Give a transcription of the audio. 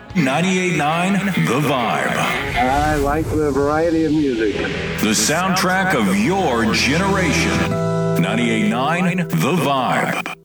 98.9 The Vibe. I like the variety of music. The soundtrack of your generation. 98.9 The Vibe.